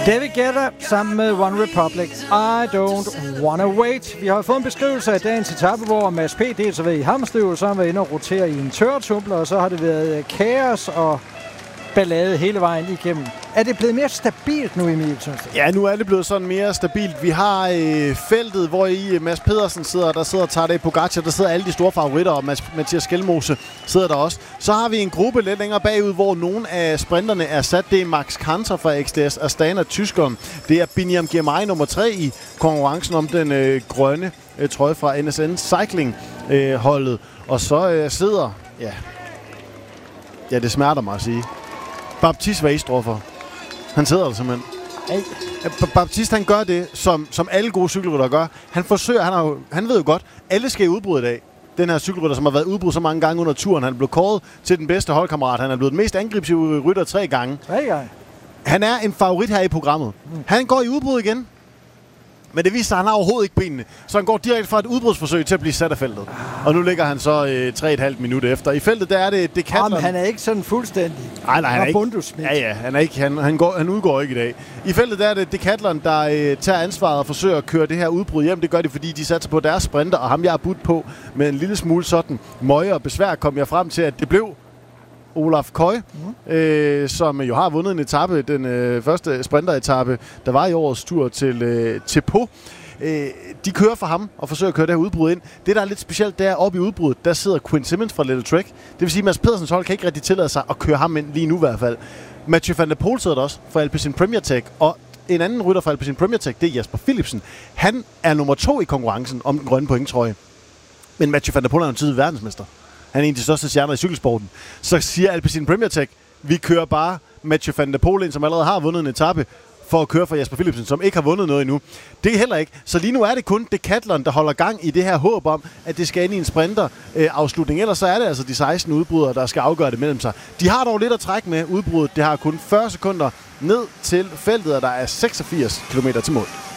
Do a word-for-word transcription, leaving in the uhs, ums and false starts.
David Guetta sammen med One Republic. I don't wanna wait. Vi har fået en beskrivelse af dagens etape, hvor Mads P. dels har været i hamstøv, og så har han været inde og rotere i en tørretumbler, og så har det været kaos og ballade hele vejen igennem. Er det blevet mere stabilt nu, Emil? Ja, nu er det blevet sådan mere stabilt. Vi har øh, feltet, hvor i Mads Pedersen sidder, der sidder Tadej Pogacar, der sidder alle de store favoritter, og Mads, Mathias Skelmose sidder der også. Så har vi en gruppe lidt længere bagud, hvor nogle af sprinterne er sat. Det er Max Kanter fra X D S Astana, tyskeren. Det er Biniam Girmay nummer tre i konkurrencen om den øh, grønne øh, trøje fra N S N Cycling-holdet. Øh, og så øh, sidder, ja, ja, det smerter mig at sige, Baptiste Weisdorfer. Han sidder der simpelthen. Hey. Baptiste, han gør det, som, som alle gode cykelryttere gør. Han forsøger, han, har, han ved jo godt, alle skal i udbrud i dag. Den her cykelrytter, som har været udbrud så mange gange under turen. Han er blevet kåret til den bedste holdkammerat. Han er blevet den mest angrebsive rytter tre gange. Tre gange. Han er en favorit her i programmet. Mm. Han går i udbrud igen. Men det viser sig, at han har overhovedet ikke benene. Så han går direkte fra et udbrudsforsøg til at blive sat af feltet. Ah. Og nu ligger han så øh, tre komma fem minutter efter. I feltet, der er det Decathlon. Jamen, han er ikke sådan fuldstændig. Nej, nej, han er ikke. Ja, ja, han, er ikke, han, han, går, han udgår ikke i dag. I feltet, der er det Decathlon, der øh, tager ansvaret og forsøger at køre det her udbrud hjem. Det gør de, fordi de satser på deres sprinter, og ham jeg har budt på med en lille smule sådan møje og besvær, kom jeg frem til, at det blev Olaf Koy, mm. øh, som jo har vundet en etape, den øh, første sprinteretape, der var i årets tur til, øh, til Pau. Øh, de kører for ham og forsøger at køre det her udbrud ind. Det, der er lidt specielt, det er oppe i udbruddet, der sidder Quinn Simmons fra Little Trek. Det vil sige, at Mads Pedersens hold kan ikke rigtig tillade sig at køre ham ind lige nu i hvert fald. Mathieu van der Poel sidder der også fra Alpecin Premier Tech, og en anden rytter fra Alpecin Premier Tech, det er Jasper Philipsen. Han er nummer to i konkurrencen om den grønne pointtrøje. Men Mathieu van der Poel er en tidlig verdensmester. Han er en af de største stjerner i cykelsporten. Så siger Alpecin Premier Tech, vi kører bare Mathieu van der Poel ind, som allerede har vundet en etape, for at køre for Jasper Philipsen, som ikke har vundet noget endnu. Det er heller ikke. Så lige nu er det kun Decathlon, der holder gang i det her håb om, at det skal ind i en sprinter-afslutning. Ellers så er det altså de seksten udbrydere, der skal afgøre det mellem sig. De har dog lidt at trække med udbruddet. Det har kun fyrre sekunder ned til feltet, og der er seksogfirs kilometer til mål.